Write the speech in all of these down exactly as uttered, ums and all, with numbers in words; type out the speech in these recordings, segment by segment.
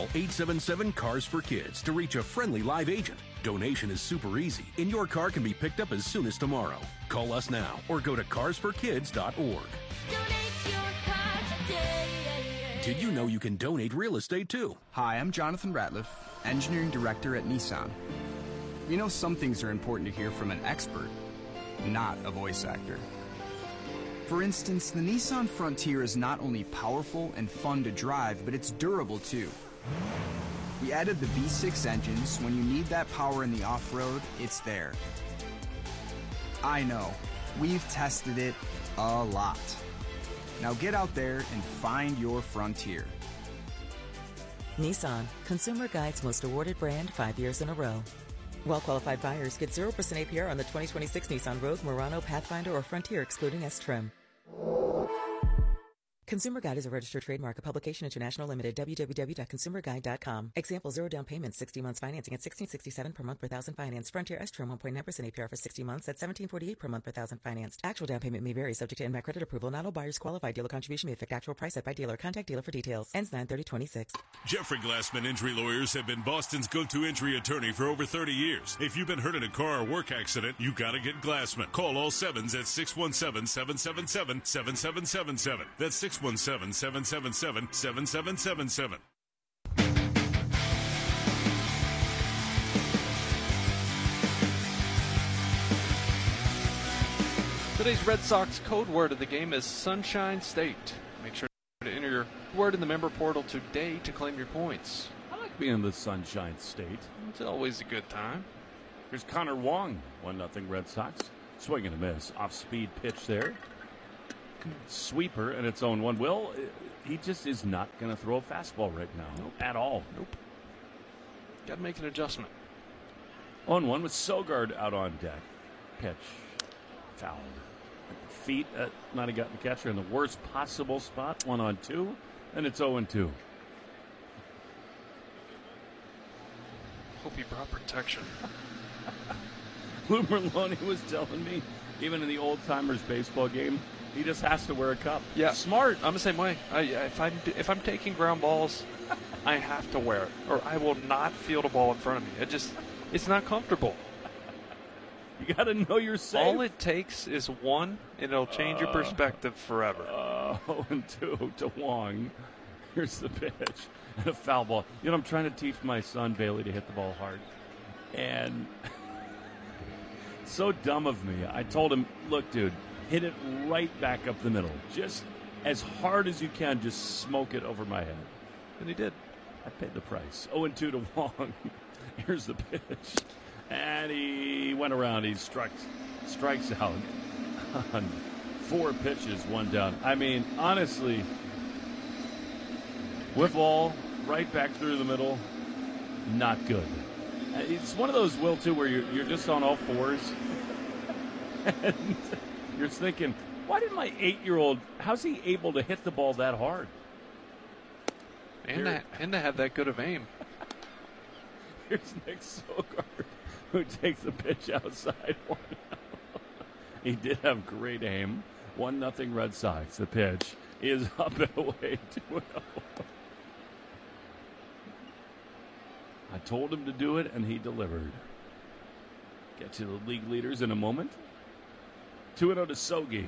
Call eight seven seven, C A R S for Kids to reach a friendly live agent. Donation is super easy, and your car can be picked up as soon as tomorrow. Call us now or go to cars for kids dot org. Donate your car today. Did you know you can donate real estate too? Hi, I'm Jonathan Ratliff, Engineering Director at Nissan. You know, some things are important to hear from an expert, not a voice actor. For instance, the Nissan Frontier is not only powerful and fun to drive, but it's durable too. We added the V six engines. When you need that power in the off-road, it's there. I know, we've tested it a lot. Now get out there and find your Frontier. Nissan, Consumer Guide's most awarded brand five years in a row. Well-qualified buyers get zero percent A P R on the twenty twenty-six Nissan Rogue, Murano, Pathfinder, or Frontier, excluding S-Trim. Consumer Guide is a registered trademark of Publication International Limited, w w w dot consumer guide dot com. Example, zero down payment, sixty months financing at sixteen sixty-seven per month per thousand financed. Frontier S-Trim, one point nine percent A P R for sixty months at seventeen forty-eight per month per thousand financed. Actual down payment may vary, subject to N M A C credit approval. Not all buyers qualify. Dealer contribution may affect actual price set by dealer. Contact dealer for details. Ends nine thirty twenty-six. Jeffrey Glassman Injury Lawyers have been Boston's go-to injury attorney for over thirty years. If you've been hurt in a car or work accident, you gotta get Glassman. Call all sevens at six one seven, seven seven seven, seven seven seven seven. That's six one seven, seven seven seven, seven seven seven seven. Today's Red Sox code word of the game is Sunshine State. Make sure to enter your word in the member portal today to claim your points. I like being in the Sunshine State. It's always a good time. Here's Connor Wong, one nothing Red Sox. Swing and a miss. Off-speed pitch there. Sweeper and its own one. Will, he just is not going to throw a fastball right now. Nope. At all. Nope. Got to make an adjustment. On one with Sogard out on deck. Pitch. Fouled. Feet uh, might have gotten the catcher in the worst possible spot. One on two. And it's oh and two. Hope he brought protection. Lou Merlone was telling me, even in the old-timers baseball game, he just has to wear a cup. Yeah, smart. I'm the same way. I, if I'm if I'm taking ground balls, I have to wear it, or I will not field a ball in front of me. It just it's not comfortable. You got to know you're safe. All it takes is one, and it'll change uh, your perspective forever. Uh, oh and two to Wong. Here's the pitch and a foul ball. You know, I'm trying to teach my son Bailey to hit the ball hard, and so dumb of me. I told him, "Look, dude. Hit it right back up the middle. Just as hard as you can. Just smoke it over my head." And he did. I paid the price. oh and two to Wong. Here's the pitch. And he went around. He struck, strikes out on four pitches, one down. I mean, honestly, with ball right back through the middle, not good. It's one of those, Will, too, where you're, you're just on all fours. And you're thinking, why did my eight-year-old, how's he able to hit the ball that hard? And, to, and to have that good of aim. Here's Nick Sogard, who takes the pitch outside. He did have great aim. One nothing Red Sox. The pitch is up and away two oh. I told him to do it, and he delivered. Get to the league leaders in a moment. two oh to Sogi.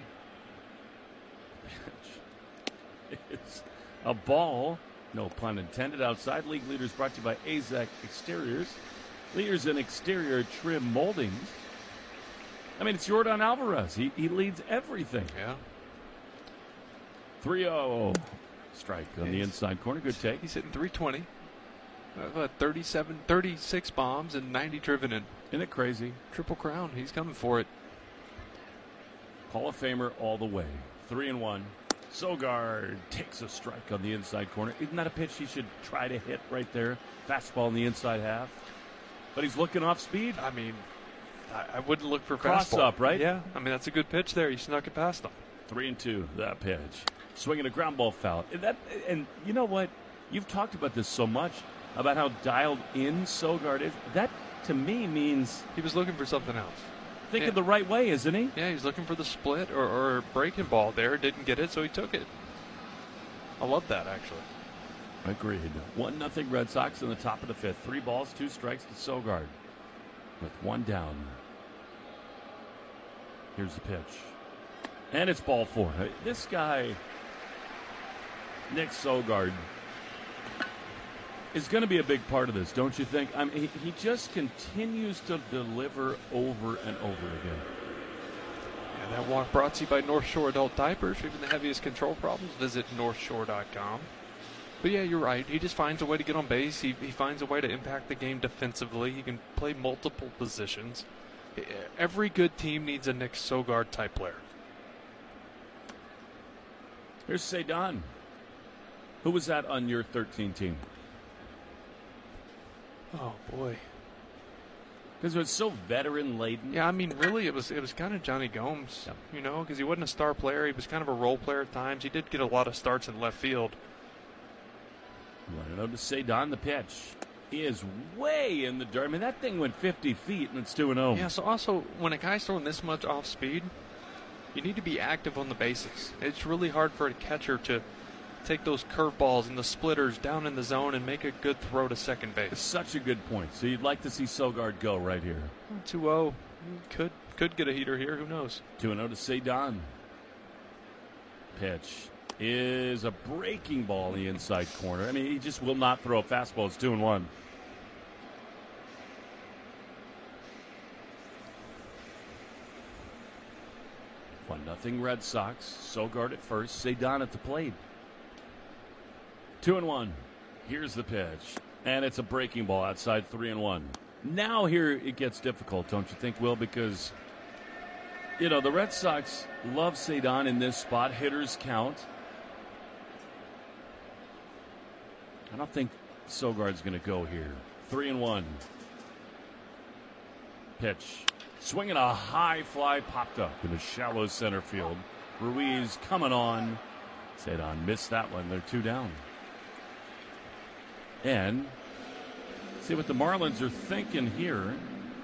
It's a ball, no pun intended, outside. League leaders brought to you by A Z A C Exteriors. Leaders in exterior trim moldings. I mean, it's Yordan Alvarez. He, he leads everything. Yeah. three oh. Strike on the inside corner. Good take. He's hitting three twenty. Uh, thirty-seven, thirty-six bombs and ninety driven in. Isn't it crazy? Triple crown. He's coming for it. Hall of Famer all the way. Three and one. Sogard takes a strike on the inside corner. Isn't that a pitch he should try to hit right there? Fastball in the inside half. But he's looking off speed. I mean, I, I wouldn't look for cross fastball. up, right? Yeah. I mean, that's a good pitch there. He snuck it past him. Three and two. That pitch. Swinging a ground ball foul. And, that, and you know what? You've talked about this so much, about how dialed in Sogard is. That, to me, means he was looking for something else. Thinking yeah. the right way, isn't he? Yeah, he's looking for the split or, or breaking ball there. Didn't get it, so he took it. I love that, actually. Agreed. One nothing Red Sox in the top of the fifth. Three balls, two strikes to Sogard with one down. Here's the pitch. And it's ball four. This guy, Nick Sogard, is going to be a big part of this, don't you think? I mean, he, he just continues to deliver over and over again. Yeah, that walk brought to you by North Shore Adult Diapers. For even the heaviest control problems, visit north shore dot com. But yeah, you're right. He just finds a way to get on base. He, he finds a way to impact the game defensively. He can play multiple positions. Every good team needs a Nick Sogard type player. Here's Cedon. Who was that on your thirteen team? Oh boy, because it was so veteran laden. Yeah, I mean, really, it was it was kind of Johnny Gomes. Yep. You know, because he wasn't a star player. He was kind of a role player at times. He did get a lot of starts in left field. Running out to Cedon, the pitch. He is way in the dirt. I mean, that thing went fifty feet, and it's two and oh. Yeah, so also, when a guy's throwing this much off speed, you need to be active on the bases. It's really hard for a catcher to take those curveballs and the splitters down in the zone and make a good throw to second base. It's such a good point. So you'd like to see Sogard go right here. two oh. Could, could get a heater here. Who knows? two and oh to Cedon. Pitch is a breaking ball in the inside corner. I mean, he just will not throw a fastball. It's two and one. One nothing Red Sox. Sogard at first. Cedon at the plate. Two and one. Here's the pitch, and it's a breaking ball outside. Three and one. Now here it gets difficult, don't you think, Will? Because you know the Red Sox love Cedon in this spot. Hitters count. I don't think Sogard's going to go here. Three and one. Pitch. Swinging a high fly, popped up in the shallow center field. Ruiz coming on. Cedon missed that one. They're two down. And see what the Marlins are thinking here.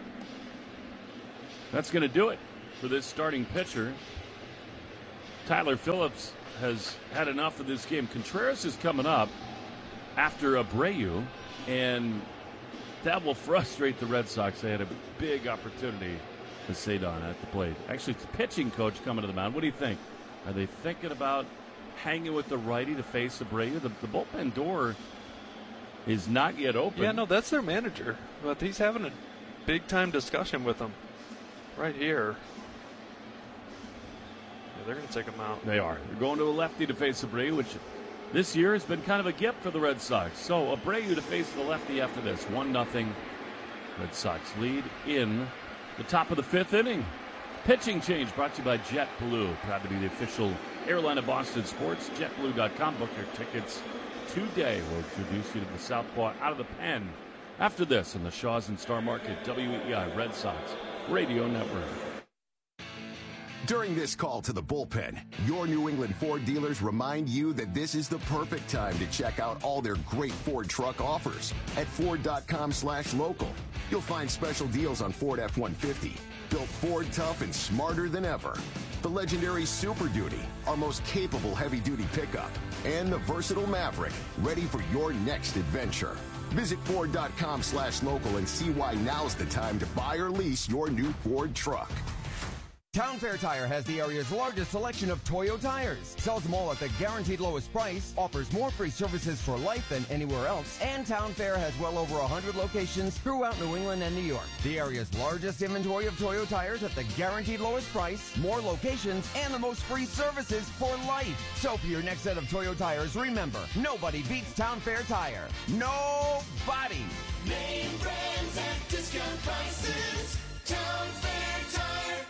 That's going to do it for this starting pitcher. Tyler Phillips has had enough of this game. Contreras is coming up after Abreu, and that will frustrate the Red Sox. They had a big opportunity with Cedon at the plate. Actually, it's the pitching coach coming to the mound. What do you think? Are they thinking about hanging with the righty to face Abreu? The, the bullpen door is not yet open. Yeah, no, that's their manager. But he's having a big-time discussion with them right here. Yeah, they're going to take him out. They are. They're going to a lefty to face Abreu, which this year has been kind of a gift for the Red Sox. So Abreu to face the lefty after this. one nothing. Red Sox lead in the top of the fifth inning. Pitching change brought to you by JetBlue. Proud to be the official airline of Boston Sports. jet blue dot com. Book your tickets today. We'll introduce you to the Southpaw out of the pen. After this, on the Shaws and Star Market W E I Red Sox Radio Network. During this call to the bullpen, your New England Ford dealers remind you that this is the perfect time to check out all their great Ford truck offers at ford dot com slash local. You'll find special deals on Ford F one fifty, built Ford tough and smarter than ever. The legendary Super Duty, our most capable heavy-duty pickup, and the versatile Maverick, ready for your next adventure. Visit ford dot com slash local and see why now's the time to buy or lease your new Ford truck. Town Fair Tire has the area's largest selection of Toyo tires, sells them all at the guaranteed lowest price, offers more free services for life than anywhere else, and Town Fair has well over one hundred locations throughout New England and New York. The area's largest inventory of Toyo tires at the guaranteed lowest price, more locations, and the most free services for life. So for your next set of Toyo tires, remember, nobody beats Town Fair Tire. Nobody! Name brands at discount prices. Town Fair Tire.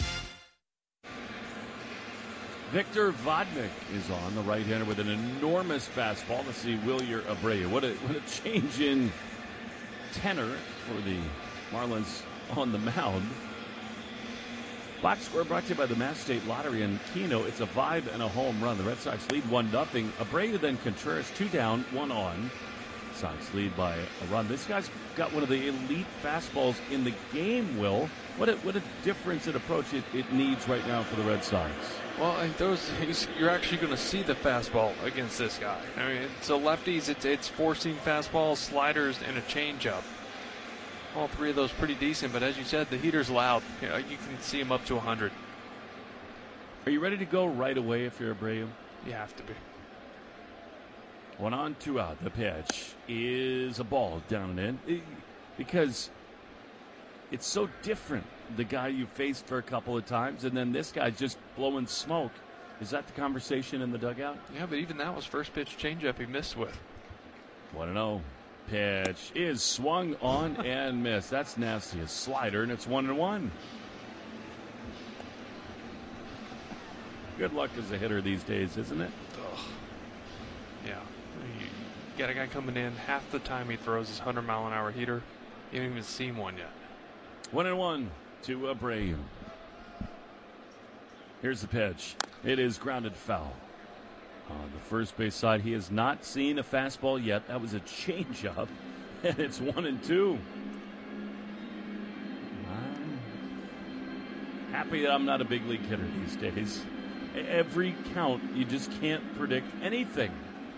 Victor Vodnik is on, the right-hander with an enormous fastball to see Wilyer Abreu. What a, what a change in tenor for the Marlins on the mound. Box score brought to you by the Mass State Lottery and Keno. It's a vibe and a home run. The Red Sox lead one nothing. Abreu then Contreras, two down, one on. Sox lead by a run. This guy's got one of the elite fastballs in the game, Will. What a, what a difference in approach it, it needs right now for the Red Sox. Well, I think those, you're actually going to see the fastball against this guy. I mean, so lefties, it's, it's four-seam fastballs, sliders, and a changeup. All three of those pretty decent, but as you said, the heater's loud. You know, you can see him up to one hundred. Are you ready to go right away if you're Abreu? You have to be. One on, two out. The pitch is a ball down and in. Because it's so different. The guy you faced for a couple of times, and then this guy's just blowing smoke. Is that the conversation in the dugout? Yeah, but even that was first pitch changeup he missed with. one and oh. Pitch is swung on and missed. That's nasty. A slider, and it's one and one. Good luck as a hitter these days, isn't it? Ugh. Yeah. You got a guy coming in, half the time he throws his one hundred mile an hour heater. You haven't even seen one yet. One and one to Abreu. Here's the pitch. It is grounded foul. On the first base side, he has not seen a fastball yet. That was a changeup, and it's one and two. I'm happy that I'm not a big league hitter these days. Every count, you just can't predict anything.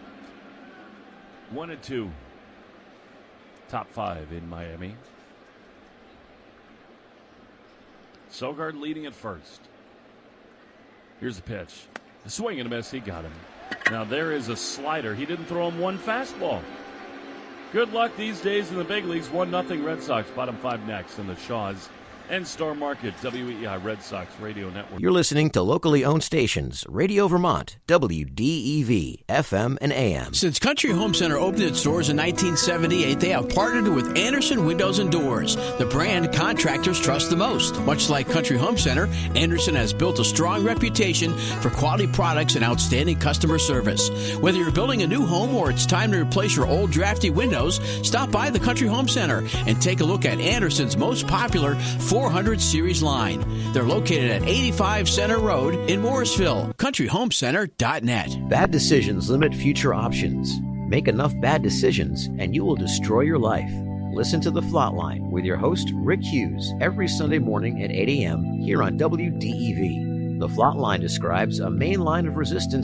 One and two. Top five in Miami. Sogard leading at first. Here's the pitch. A swing and a miss. He got him. Now there is a slider. He didn't throw him one fastball. Good luck these days in the big leagues. one nothing Red Sox. Bottom five next in the Shaws and Star Market. W E I Red Sox Radio Network. You're listening to locally owned stations. Radio Vermont, W D E V, F M and A M. Since Country Home Center opened its doors in nineteen seventy-eight, they have partnered with Anderson Windows and Doors, the brand contractors trust the most. Much like Country Home Center, Anderson has built a strong reputation for quality products and outstanding customer service. Whether you're building a new home or it's time to replace your old drafty windows, stop by the Country Home Center and take a look at Anderson's most popular four hundred series line. They're located at eighty-five Center Road in Morrisville. country home center dot net. Bad decisions limit future options. Make enough bad decisions and you will destroy your life. Listen to The Flatline with your host, Rick Hughes, every Sunday morning at eight a.m. here on W D E V. The Flatline describes a main line of resistance